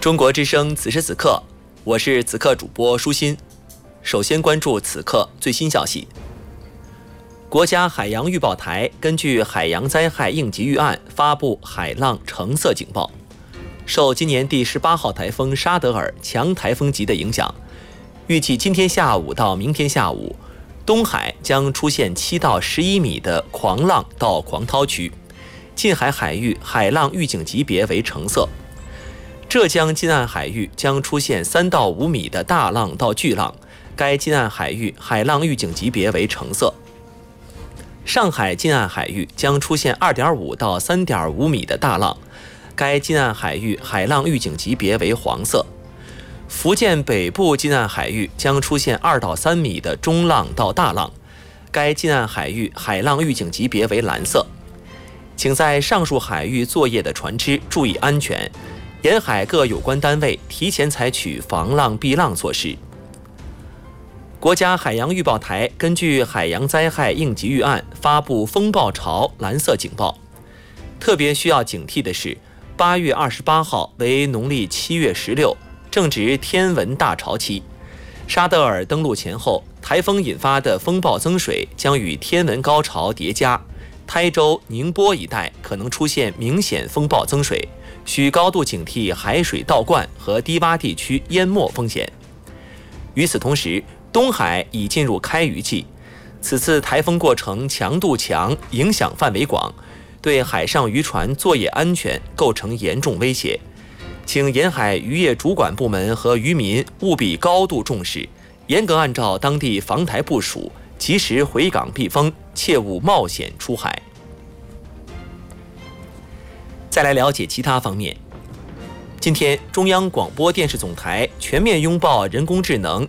中国之声此时此刻，我是此刻主播舒心。首先关注此刻最新消息。国家海洋预报台根据海洋灾害应急预案发布海浪橙色警报。受今年第18号台风沙德尔强台风级的影响，预计今天下午到明天下午，东海将出现7到11米的狂浪到狂涛区，近海海域海浪预警级别为橙色。浙江近岸海域将出现3到5米的大浪到巨浪，该近岸海域海浪预警级别为橙色。上海近岸海域将出现2.5到3.5米的大浪，该近岸海域海浪预警级别为黄色。福建北部近岸海域将出现2到3米的中浪到大浪，该近岸海域海浪预警级别为蓝色。请在上述海域作业的船只注意安全，沿海各有关单位提前采取防浪避浪措施。国家海洋预报台根据海洋灾害应急预案发布风暴潮蓝色警报。特别需要警惕的是，8月28号为农历7月16，正值天文大潮期。沙德尔登陆前后，台风引发的风暴增水将与天文高潮叠加，台州、宁波一带可能出现明显风暴增水，需高度警惕海水倒灌和低洼地区淹没风险。与此同时，东海已进入开渔季，此次台风过程强度强，影响范围广，对海上渔船作业安全构成严重威胁。请沿海渔业主管部门和渔民务必高度重视，严格按照当地防台部署，及时回港避风，切勿冒险出海。再来了解其他方面。今天，中央广播电视总台全面拥抱人工智能